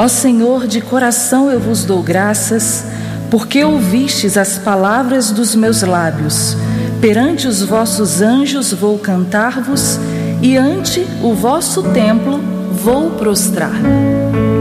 Ó Senhor, de coração eu vos dou graças, porque ouvistes as palavras dos meus lábios. Perante os vossos anjos vou cantar-vos, e ante o vosso templo vou prostrar-me.